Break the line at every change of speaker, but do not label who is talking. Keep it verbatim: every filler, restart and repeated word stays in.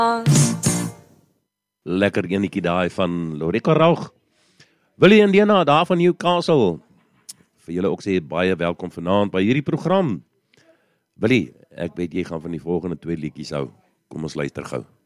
Lekker enetjie daai van Loretta Raug. Willie en Lena daar van Newcastle. Vir julle ook sê baie welkom vanaand by hierdie program. Willie, ek weet jy gaan van die volgende twee liedjies hou. Kom ons luister gou.